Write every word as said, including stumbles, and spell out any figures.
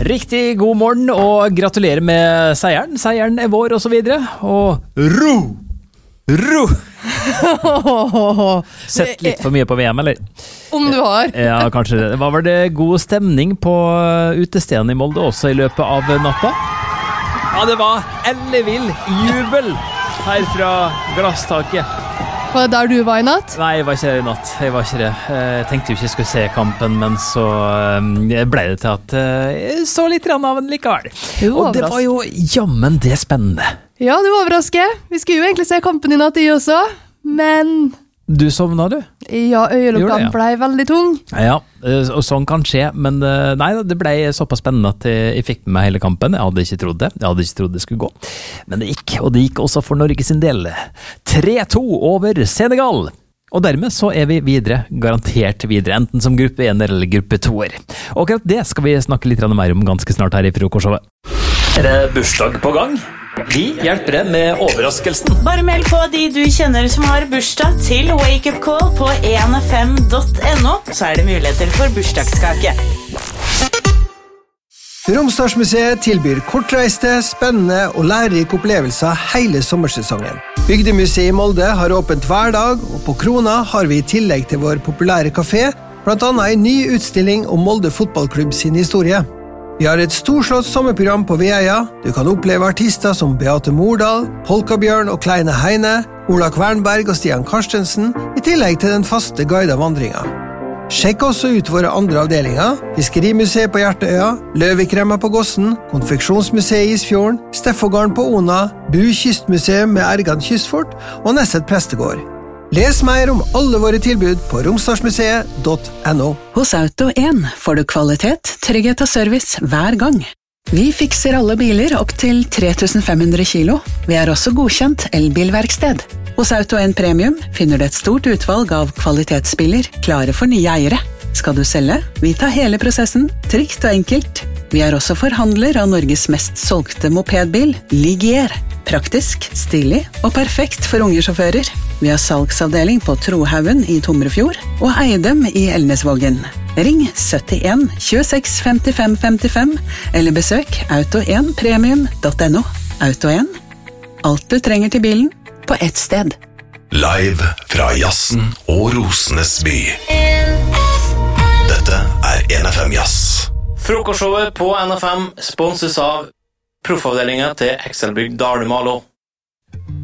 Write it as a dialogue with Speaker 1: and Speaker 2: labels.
Speaker 1: Riktig god morgen og gratulerer med seieren. Seieren er vår og så videre. Og ro! Ro! Sett litt for mye på V M, eller?
Speaker 2: Om du har.
Speaker 1: Ja, kanskje det. Hva var det god stemning på utestedene i Molde også i løpet av natta? Ja, det var ellevill jubel her fra glasstaket.
Speaker 2: Var det der du var i natt?
Speaker 1: Nei, jeg var ikke det i natt. Jeg var ikke det. Jeg tenkte jo ikke jeg skulle se kampen, men så ble det til at jeg så litt av den likevel. Og det var jo jammen det spennende.
Speaker 2: Ja, du overrasker. Vi skulle jo egentlig se kampen i natt i også, men...
Speaker 1: Du sovna, du?
Speaker 2: Ja, øyelokkene ja. ble veldig tung.
Speaker 1: Ja, og sånn kan skje, men nei, det ble såpass spennende at jeg fikk med meg hele kampen. Jeg hadde ikke trodd det. Jeg hadde ikke trodd det skulle gå. Men det gikk, og det gikk også for Norge sin del. tre to over Senegal. Og dermed så er vi videre, garantert videre, enten som gruppe en eller gruppe toer. Og akkurat det skal vi snakke litt mer om ganske snart her i Frokostshowet. Er det bursdag på gang? Vi hjelper deg med overraskelsen.
Speaker 3: Bare meld på de du kjenner som har bursdag til Wake Up Call på en fem punktum no, så er det muligheter for bursdagskake.
Speaker 4: Romsdalsmuseet tilbyr kortreiste, spennende og lærerike opplevelser hele sommersesongen. Bygdemuseet i Molde har åpent hver dag, og på Krona har vi i tillegg til vår populære kafé, blant annet en ny utstilling om Molde fotballklubb sin historie. Vi har et storslått sommerprogram på Veia. Du kan oppleve artister som Beate Mordal, Polkabjørn og Kleine Heine, Ola Kvernberg og Stian Karstensen, i tillegg til den faste guidede vandringen. Sjekk også ut våre andre avdelinger: Fiskerimuseet på Hjerteøya, Løvikremmer på Gossen, Konfeksjonsmuseet i Isfjorden, Steffogården på Ona, Bu Kystmuseum med Ergan Kystfort og Nesset Prestegård. Les mer om alle våre tilbud på romsdalsmuseet punktum no.
Speaker 5: Hos Auto en får du kvalitet, trygghet og service hver gang. Vi fikser alle biler opp til tre tusen fem hundre kilo. Vi er også godkjent elbilverksted. Hos Auto en Premium finner du et stort utvalg av kvalitetsbiler klare for nye eiere. Skal du selge? Vi tar hele prosessen, trygt og enkelt. Vi er også forhandler av Norges mest solgte mopedbil, Ligier. Praktisk, stilig og perfekt for unge sjåfører. Vi har salgsavdeling på Trohaugen i Tomrefjord og Eidem i Elnesvågen. Ring syttien tjueseks femtifem femtifem eller besøk auto en premium punktum no. Auto en. Alt du trenger til bilen på ett sted.
Speaker 6: Live fra Jazzen og Rosenes by. Dette er N F M Jazz.
Speaker 7: Frokostshowet på N F M sponses av proffavdelingen til Excelbygg Dalmalo.